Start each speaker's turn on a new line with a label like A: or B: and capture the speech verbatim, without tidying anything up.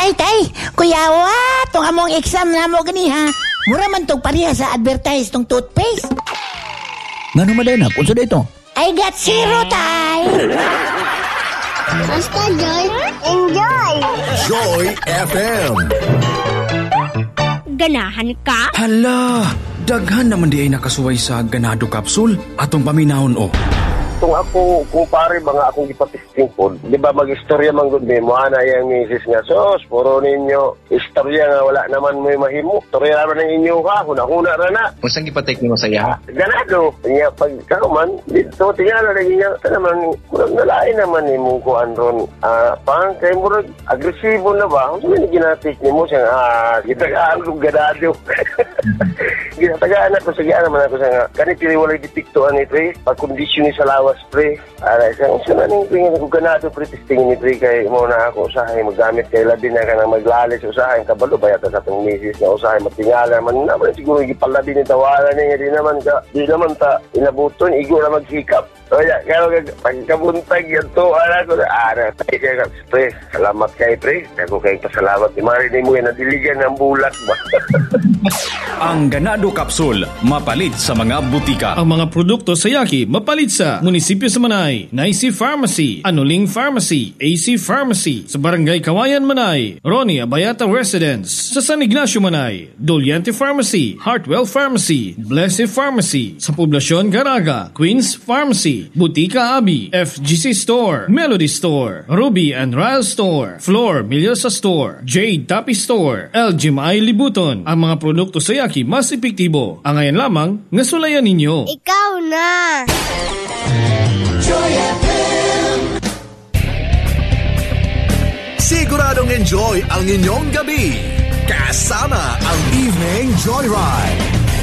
A: Tay, tay, kuyawa, itong among exam na mo gani ha. Mura man itong pariha sa advertise tong toothpaste.
B: Nga naman din, kung saan ito?
A: I got zero, tay.
C: Basta Joy, enjoy!
D: Joy F M.
C: Ganahan ka?
E: Hala, daghan naman di ay nakasuway sa ganado capsule atong paminahon o.
F: Kung ako, kumpare mga akong ipatisting po, di ba mag-istorya man gud mo, ana yung misis nga, sos, puro ninyo, istorya nga wala naman may mahimo, istorya naman ng inyo ha, huna-huna na na.
G: Kung saan ipatik mo sa iya?
F: Ganado, niya pag kaman, dito, tingala na niya, ka naman, murag nalain naman ni mong kuan ron, ah, pang, kay murag, agresibo na ba? Kung saan ginatik ni mo siya, ah, gitagaan kong ganado. Ginatagaan ako, sige naman ako sa nga, kanit tiniwalay dipiktuan ito eh, pag-kondisyon ni sa lawas pre, ara isang isa na ning tingin ko ganado pre, testingin ni pre kay mo na ako usahay magamit kay labi na ka na maglalis usahay kabalo ba yata sa atong misis na usahay matingala man naman siguro gipalabi ni tawaran niya di naman ka di naman ta inabuton igo na magsikap. Oya, kaya pagkabuntag yan to, ala ko na, ara, tayo kaya pre, salamat kay pre, ako kayong pasalamat, imarinig mo yan, nadiligan ng bulat ba?
E: Ang ganado capsule, mapalit sa mga butika.
H: Ang mga produkto sa Yaki, mapalit sa Munisipyo sa Manay, Naisi Pharmacy, Anuling Pharmacy, A C Pharmacy, sa Barangay Kawayan Manay, Ronnie Abayata Residence, sa San Ignacio Manay, Doliante Pharmacy, Heartwell Pharmacy, Blessed Pharmacy, sa Poblasyon Garaga, Queens Pharmacy, Butika Abi, F G C Store, Melody Store, Ruby and Ryle Store, Floor Milyosa Store, Jade Tapi Store, L G M I Libuton. Ang mga produkto sa Yaki mas epektibo. Ang ngayon lamang, ngasulayan ninyo.
C: Ikaw na!
D: Joy F M. Siguradong enjoy ang inyong gabi. Kasama ang Evening Joyride.